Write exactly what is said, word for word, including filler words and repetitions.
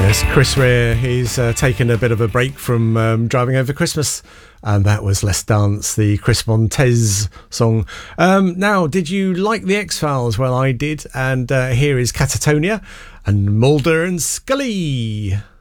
Yes, Chris Rea, he's uh, taken a bit of a break from um, driving over Christmas, and that was Let's Dance, the Chris Montez song. Um, now, did you like the X-Files? Well, I did, and uh, here is Catatonia and Mulder and Scully.